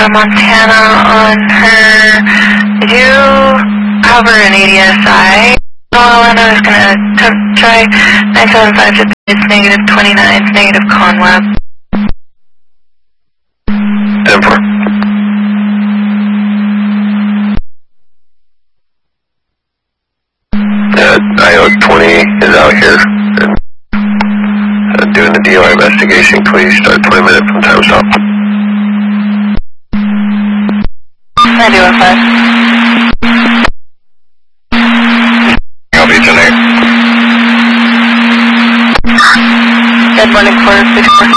Montana on her. Did you have her in ADSI? Orlando is going to try 975 to it's negative 29, it's negative Conweb. 10-4. IO-20 is out here and doing the DOI investigation. Please start 20 minutes from time stop. 905. Copy, 10-8. Good morning, 464.